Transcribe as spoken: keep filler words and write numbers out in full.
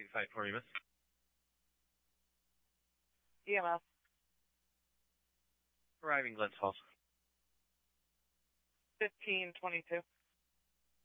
five for you, miss. E M S. Arriving Glens Falls. fifteen twenty-two.